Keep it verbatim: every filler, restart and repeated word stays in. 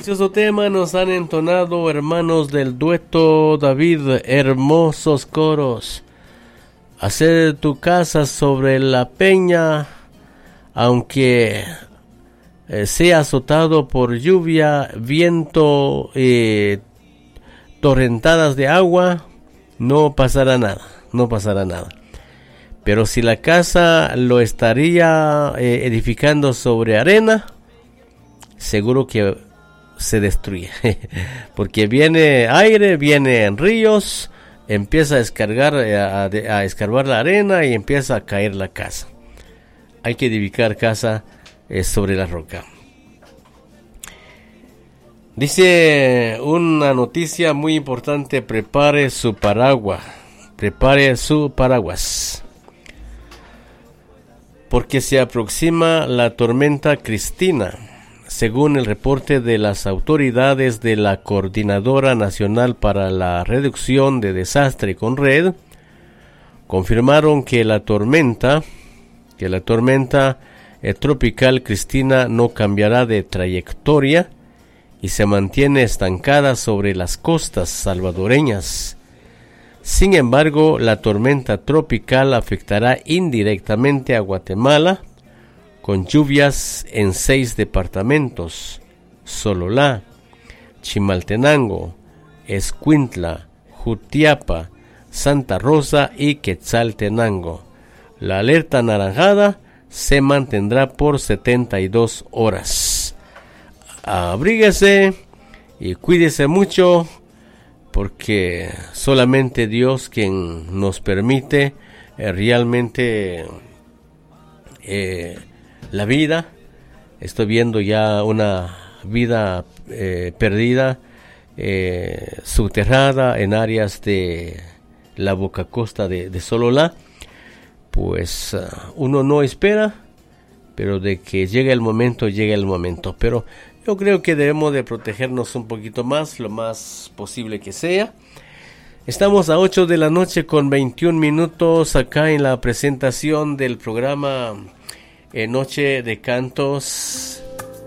precioso tema nos han entonado hermanos del dueto David, hermosos coros. Hacer tu casa sobre la peña, aunque eh, sea azotado por lluvia, viento y eh, torrentadas de agua, no pasará nada, no pasará nada. Pero si la casa lo estaría eh, edificando sobre arena, seguro que se destruye, porque viene aire, viene ríos, empieza a descargar, a, a escarbar la arena y empieza a caer la casa. Hay que edificar casa eh, sobre la roca. Dice una noticia muy importante: prepare su paraguas, prepare su paraguas, porque se aproxima la tormenta Cristina. Según el reporte de las autoridades de la Coordinadora Nacional para la Reducción de Desastre Conred, confirmaron que la tormenta, que la tormenta eh, tropical Cristina no cambiará de trayectoria y se mantiene estancada sobre las costas salvadoreñas. Sin embargo, la tormenta tropical afectará indirectamente a Guatemala, con lluvias en seis departamentos: Sololá, Chimaltenango, Escuintla, Jutiapa, Santa Rosa y Quetzaltenango. La alerta anaranjada se mantendrá por setenta y dos horas. Abríguese y cuídese mucho, porque solamente Dios quien nos permite eh, realmente eh, la vida. Estoy viendo ya una vida eh, perdida, eh, subterrada en áreas de la boca costa de, de Sololá. Pues uh, uno no espera, pero de que llegue el momento, llega el momento. Pero yo creo que debemos de protegernos un poquito más, lo más posible que sea. Estamos a ocho de la noche con veintiún minutos acá en la presentación del programa eh, Noche de Cantos